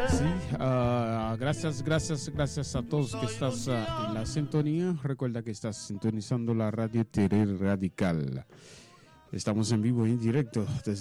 Sí, gracias a todos que estás en la sintonía. Recuerda que estás sintonizando la radio Terer Radical. Estamos en vivo y en directo desde